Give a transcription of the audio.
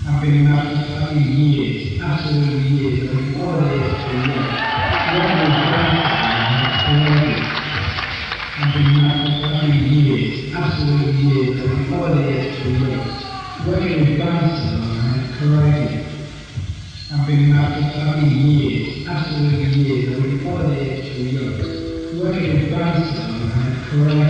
I've been married for 30 years, absolutely years, and all this for years. I've been married for 30 years, absolutely years, and all this for years. Working with gangsters and crazy. I've been married for 30 years, absolutely years, and all this for years. Working with gangsters and crazy.